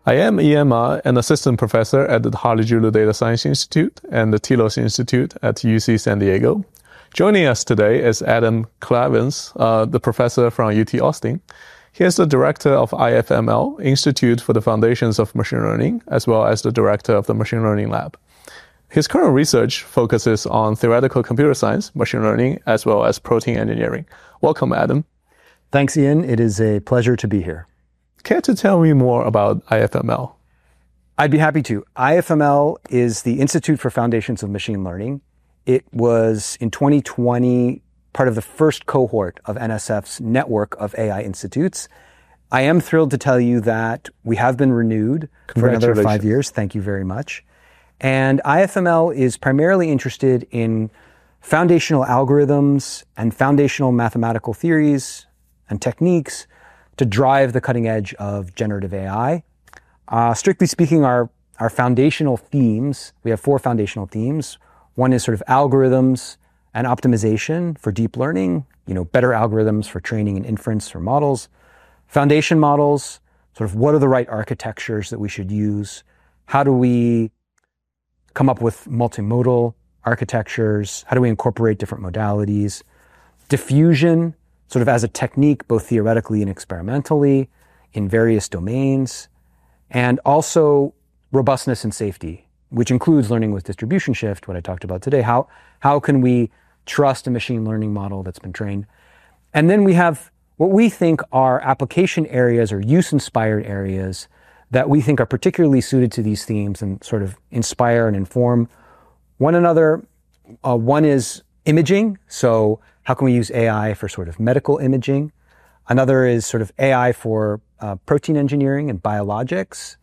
I am Ian Ma, an assistant professor at the Harley-Julo Data Science Institute and the Telos Institute at UC San Diego. Joining us today is Adam Clavens, the professor from UT Austin. He is the director of IFML, Institute for the Foundations of Machine Learning, as well as the director of the Machine Learning Lab. His current research focuses on theoretical computer science, machine learning, as well as protein engineering. Welcome, Adam. Thanks, Ian. It is a pleasure to be here. Care to tell me more about IFML? I'd be happy to. IFML is the Institute for Foundations of Machine Learning. It was, in 2020, part of the first cohort of NSF's network of AI institutes. I am thrilled to tell you that we have been renewed for another 5 years. Thank you very much. And IFML is primarily interested in foundational algorithms and foundational mathematical theories and techniques to drive the cutting edge of generative AI. Strictly speaking, our foundational themes, we have 4 foundational themes. One is sort of algorithms and optimization for deep learning, better algorithms for training and inference for models. Foundation models, sort of what are the right architectures that we should use? How do we come up with multimodal architectures? How do we incorporate different modalities? Diffusion, sort of as a technique, both theoretically and experimentally in various domains, and also robustness and safety, which includes learning with distribution shift, what I talked about today. How can we trust a machine learning model that's been trained? And then we have what we think are application areas or use-inspired areas that we think are particularly suited to these themes and sort of inspire and inform one another. One is imaging. So how can we use AI for sort of medical imaging? Another is sort of AI for protein engineering and biologics.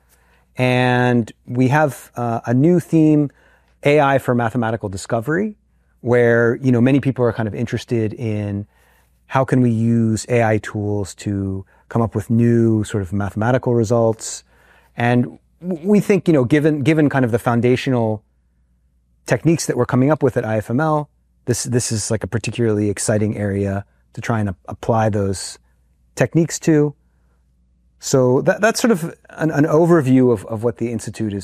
And we have a new theme, AI for mathematical discovery, where, many people are kind of interested in how can we use AI tools to come up with new sort of mathematical results. And we think, given kind of the foundational techniques that we're coming up with at IFML, this is like a particularly exciting area to try and apply those techniques to. So that's sort of an overview of what the Institute